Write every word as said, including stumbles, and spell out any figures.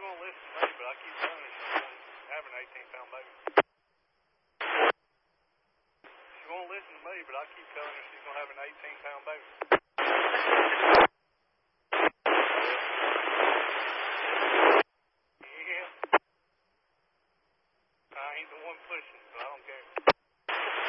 won't listen to me, but I keep telling her she's going to have an eighteen pound baby. She won't listen to me, but I keep telling her she's going to have an eighteen pound baby.